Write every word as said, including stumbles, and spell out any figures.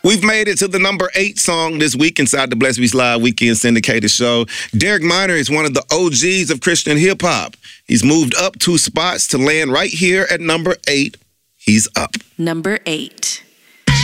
We've made it to the number eight song this week inside the Bless Beats Live Weekend Syndicated Show. Derek Minor is one of the O Gs of Christian hip-hop. He's moved up two spots to land right here at number eight. He's up. Number eight.